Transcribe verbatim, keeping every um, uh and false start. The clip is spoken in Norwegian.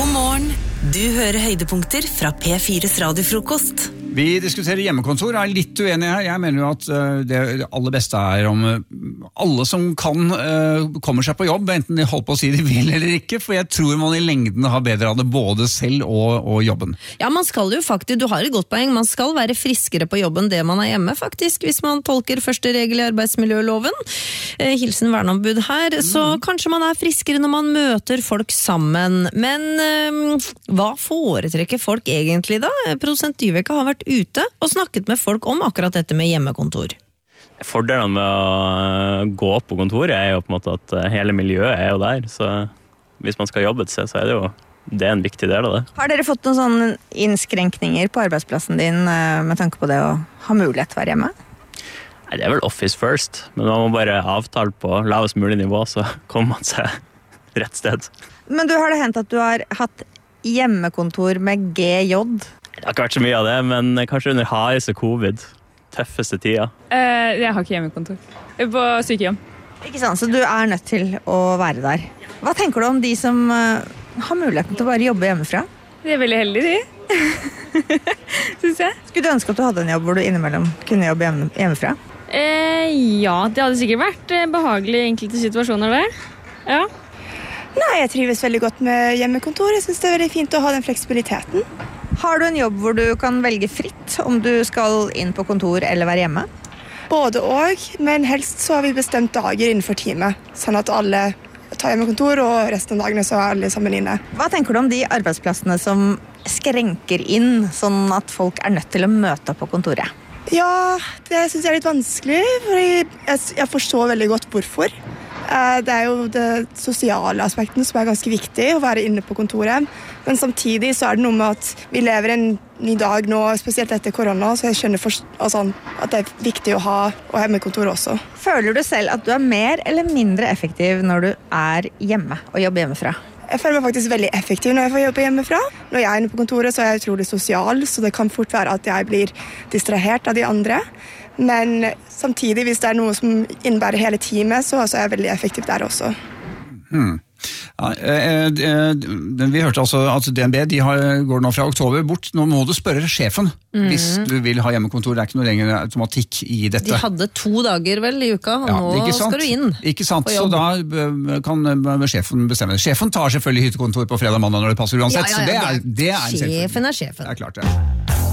God morgen. Du hører høydepunkter fra P fires radiofrokost. Vi diskuterer hjemmekontor, jeg er litt uenig her. Jeg mener jo at det aller beste er om alle som kan kommer seg på jobb, enten de holder på å si de vil eller ikke, for jeg tror man i lengden har bedre av det både selv og, og jobben. Ja, man skal jo faktisk, du har et godt poeng, man skal være friskere på jobben det man er hjemme faktisk, hvis man tolker første regel i arbeidsmiljøloven. Eh, hilsen verneombud her, så mm. kanskje man er friskere når man møter folk sammen. Men eh, hva foretrekker folk egentlig da? Produsent Dyveke har vært ute og snakket med folk om akkurat dette med hjemmekontor. Fordelen med å gå på kontoret er jo på en måte at hele miljøet er jo der, så hvis man skal jobbe til seg, så er det jo det er en viktig del av det. Har dere fått noen sånne innskrenkninger på arbeidsplassen din med tanke på det å ha mulighet til å være hjemme? Nei, det er vel office first, men man må bare avtale på lavest mulig nivå, så kommer man seg rett sted. Men du, har det hendt at du har hatt hjemmekontor med G J? Det har ikke vært så mye av det, men kanskje under hardeste covid, tøffeste tida. Uh, jeg har ikke hjemmekontor. På sykehjem. Ikke sant, så du er nødt til å være der. Hva tenker du om de som uh, har muligheten til å bare jobbe hjemmefra? De er veldig heldige, de. Synes jeg. Skulle du ønske at du hadde en jobb hvor du innimellom kunne jobbe hjemme, hjemmefra? Uh, ja, det hadde sikkert vært behagelig i enkelte situasjoner der. Ja. Nei, jeg trives veldig godt med hjemmekontor. Jeg synes det er veldig fint å ha den fleksibiliteten. Har du en jobb hvor du kan velge fritt om du skal inn på kontor eller være hjemme? Både og, men helst så har vi bestemt dager innenfor teamet, sånn at alle tar hjemmekontor, og resten av dagene så er alle sammen inne. Hva tenker du om de arbeidsplassene som skrenker inn, sånn at folk er nødt til å møte på kontoret? Ja, det synes jeg er litt vanskelig, for jeg, jeg forstår veldig godt hvorfor. Det er jo det sosiale aspekten som er ganske viktig, å være inne på kontoret. Men samtidig så er det noe med at vi lever en ny dag nå, spesielt etter korona, så jeg skjønner for, altså, at det er viktig å ha og hjemmekontor også. Føler du selv at du er mer eller mindre effektiv når du er hjemme og jobber hjemmefra? Jeg føler meg faktisk veldig effektiv når jeg får jobbe hjemmefra. Når jeg er inne på kontoret så er jeg utrolig sosial, så det kan fort være at jeg blir distrahert av de andre. Men samtidig, hvis det er noe som innebærer hele teamet, så er jeg veldig effektiv der også. Hmm. Ja, eh, eh, vi hørte altså at D N B de har, går nå fra oktober bort. Nå må du spørre sjefen mm. hvis du vil ha hjemmekontor. Det er ikke noe lenger automatikk i dette. De hadde to dager vel i uka, og ja, nå skal du inn. Ikke sant, så da kan sjefen bestemme. Sjefen tar selvfølgelig hyttekontor på fredag og mandag når det passer uansett. Ja, ja, ja, så det er, det er en sjefen er sjefen. Det er klart det.